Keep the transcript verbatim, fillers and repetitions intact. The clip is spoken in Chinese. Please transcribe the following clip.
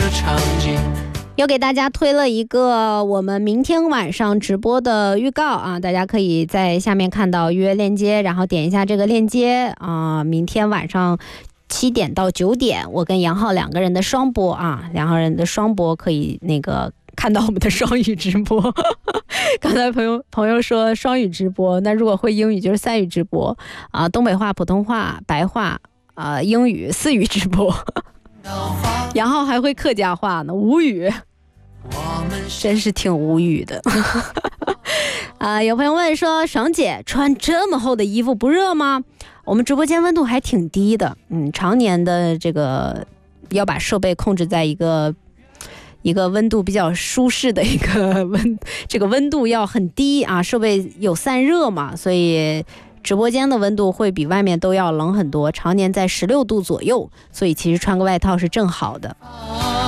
场景。 又给大家推了一个我们明天晚上直播的预告啊，大家可以在下面看到预约链接，然后点一下这个链接啊。明天晚上七点到九点，我跟杨浩两个人的双播啊，两个人的双播可以那个看到我们的双语直播。刚才朋友朋友说双语直播，那如果会英语就是三语直播啊，东北话、普通话、白话啊、英语四语直播。杨浩还会客家话呢，吴语。真是挺无语的。啊，有朋友问说，爽姐穿这么厚的衣服不热吗？我们直播间温度还挺低的，嗯，常年的这个要把设备控制在一个一个温度比较舒适的一个温，这个温度要很低啊，设备有散热嘛，所以直播间的温度会比外面都要冷很多，常年在十六度左右，所以其实穿个外套是正好的。